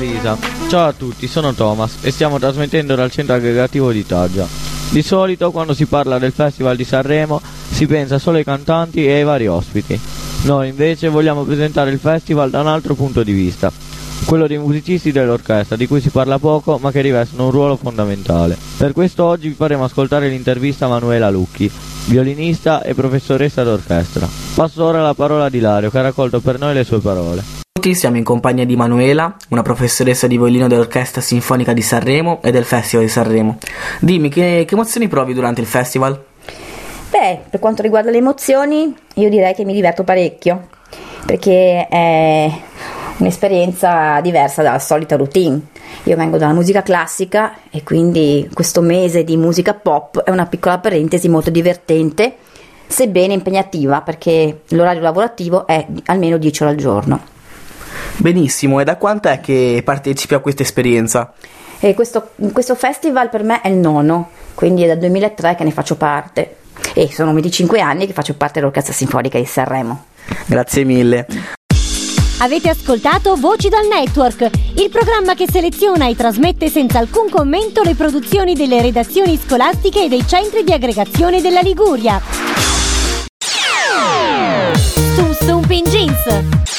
Lisa. Ciao a tutti, sono Thomas e stiamo trasmettendo dal centro aggregativo di Taggia. Di solito quando si parla del Festival di Sanremo si pensa solo ai cantanti e ai vari ospiti. Noi invece vogliamo presentare il festival da un altro punto di vista, quello dei musicisti dell'orchestra, di cui si parla poco ma che rivestono un ruolo fondamentale. Per questo oggi vi faremo ascoltare l'intervista a Manuela Lucchi, violinista e professoressa d'orchestra. Passo ora la parola ad Ilario che ha raccolto per noi le sue parole. Siamo in compagnia di Manuela, una professoressa di violino dell'Orchestra Sinfonica di Sanremo e del Festival di Sanremo. Dimmi, che emozioni provi durante il festival? Per quanto riguarda le emozioni, io direi che mi diverto parecchio, perché è un'esperienza diversa dalla solita routine. Io vengo dalla musica classica e quindi questo mese di musica pop è una piccola parentesi molto divertente, sebbene impegnativa, perché l'orario lavorativo è almeno 10 ore al giorno. Benissimo, e da quanto è che partecipi a questa esperienza? Questo festival per me è il nono, quindi è dal 2003 che ne faccio parte e sono 25 anni che faccio parte dell'Orchestra Sinfonica di Sanremo. Grazie mille. Avete ascoltato Voci dal Network, il programma che seleziona e trasmette senza alcun commento le produzioni delle redazioni scolastiche e dei centri di aggregazione della Liguria. Sum Sum Pin Jeans.